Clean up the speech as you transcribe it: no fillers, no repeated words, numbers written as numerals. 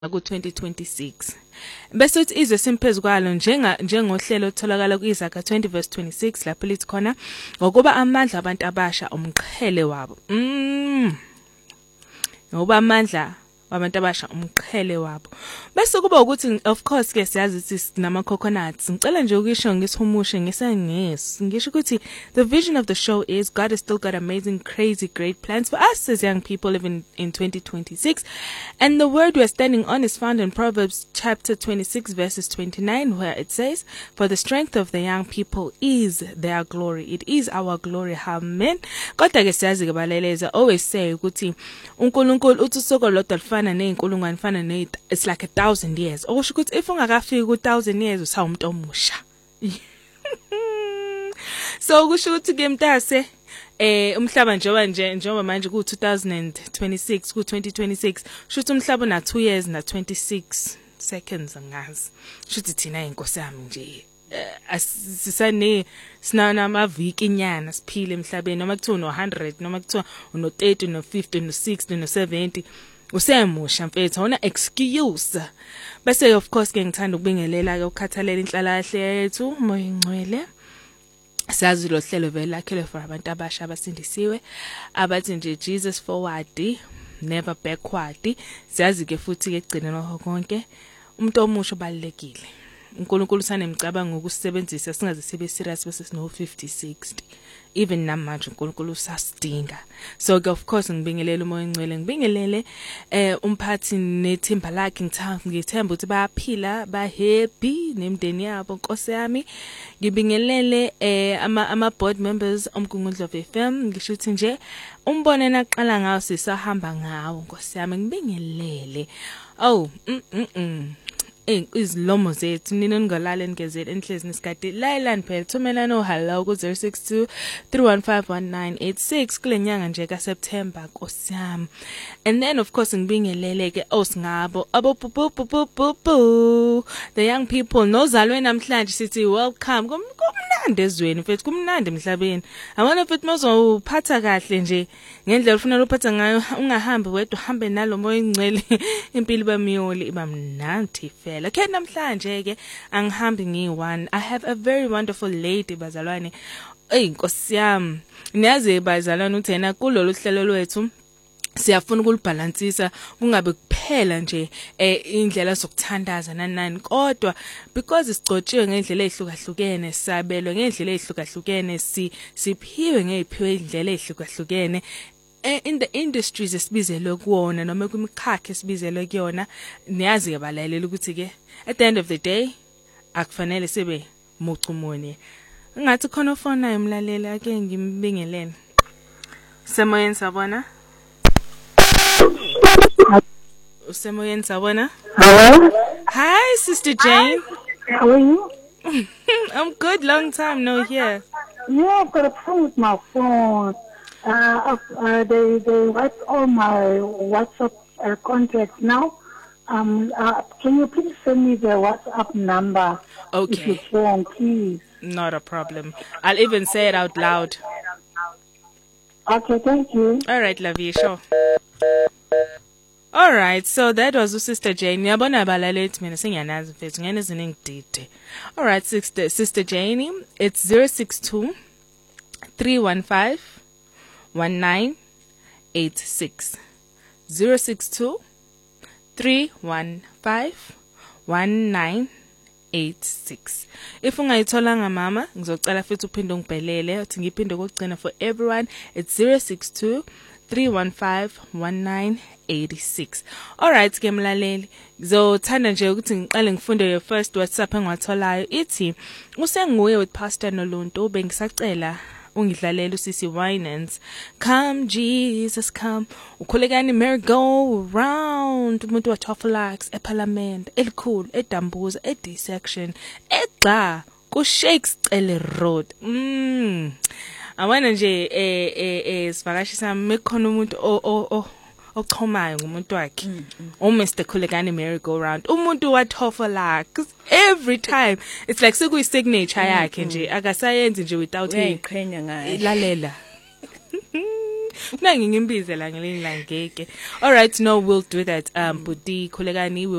ku-2026 bese uthi izwe simphezukalo njengohlelo otholakala ku-Isaka 20:26 lapho lithi khona ngokuba amandla abantu abasha umqhele wabo ngoba amandla abantu abasha umqhele wabo bese kuba ukuthi of course ke siyazi ukuthi nama coconuts ngicela nje ukisho ngisihumushe ngisengesi ngisho ukuthi the vision of the show is God has still got amazing crazy great plans for us as young people living in 2026 and the word we're standing on is found in Proverbs chapter 26 verses 29 where it says for the strength of the young people is their glory it is our glory amen kodwa ke siyazi ke balaleza always say ukuthi uNkulunkulu uthi sokolodwa neyinkulungwane fana it's like 1,000 years okusho ukuthi if ungakafiki ku-1,000 years usawumuntu omusha so kusho ukuthi ke mntase umhlaba njengoba manje ku-2026 ku-2026 shuthi umhlaba una 2 years na 26 seconds angazi shuthi thina inkosi yami nje sinana amaviki inyana siphile emhlabeni noma kuthiwa no100 noma kuthiwa no30 no50 no60 no70 usemusha mfethu awuna excuse bese of course ke ngithanda ukubingelela ke ukhathalela inhlalahle yethu moya ingcwele sazi lo hlelo vele lakhelwe for abantu abasha abasindisiwe abathi nje Jesus forward never backward siyazi ke futhi ke egcineni konke umuntu omusha ubalekile uNkulunkulu sanemcabango ukusebenzisa singaze sibe serious bese sino 50 60 even namanje uNkulunkulu usasidinga so ke of course ngibingelele umoya engcwele ngibingelele umphathi nethimba lakhe ngithemba ukuthi bayaphila ba happy nemndeni yabo Nkosi yami ngibingelele ama board members omgungundlo FM ngisho ukuthi nje umbone naqala ngawo sisahamba ngawo Nkosi yami ngibingelele izlomo zethu nina ningalala ngezela enhlezi nisikade layelani phela thumela no hello ku 062 3151986 kulenyanga nje ka September Nkosi yami and then of course ngibingelele ke osingabo abo the young people nozalwe namhlanje sithi welcome kumnandi ezweni mfethu kumnandi emhlabeni abona mfethu mozophatha kahle nje ngendlela ufuna uphatha ngayo ungahambi wedwa uhambe nalo moya ingcwele impilo bamiyoli ibamnandi phela ke namhlanje ke angihambi ngi1 I have a very wonderful lady bazalwane Nkosi yami niyazi bazalwane uthena kulolu hlelo lwethu siyafuna ukulibalansisa kungabe kuphela nje indlela zokuthandaza nanani kodwa because sigcotshiwe ngendlela ezihlukahlukene sabelwe ngendlela ezihlukahlukene siphiwe ngeziphiwe indlela ezihlukahlukene in the industries esibizelwe kuona noma kumkhakha esibizelwe kuyona niyazi abalalela ukuthi ke at the end of the day akufanele sibe mucumone ngathi khona ufona emlaleli ake ngimbingelene semoyeni sabona usemoyeni sabona hello hi sister Jane how are you I'm good long time no here yeah I've got a problem with my phone they wiped all my WhatsApp contacts now. Can you please send me the WhatsApp number? Okay. If you can, please. Not a problem. I'll even say it out loud. Okay, thank you. All right, love you, sure. All right, so that was Sister Jane. Yabona balaleti mina sengiyanazi mfethu ngene zinengidide. All right, Sister Jane, it's 062 315 1986 062 315 1986 if ungayitholanga mama ngizocela futhi uphinde ungibhelele uthi ngiphinde kokugcina for everyone it's 062 315 1986 alright ke mlaleli ngizothanda nje ukuthi ngiqale ngifunde your first WhatsApp engwatholayo ithi usenguye with Pastor Nolunto bengisacela ungidlalela usisi Winans come Jesus come ukhulekani merry go round umuntu wa Toflax eParliament elikhulu eDambuza eD-section egxa ku Shakespeare Road awena nje sivakashi sami mekhona umuntu ochomayo ngumuntu wakhe Mr Khulekani merry go round umuntu wa Toflax every time it's like sekuyi signature yakhe nje akasayenzi nje without uyiqhenya ngayo lalela Mina ngingimbize la ngelinye la ngeke. All right, no, we'll do that. Buti Khulekani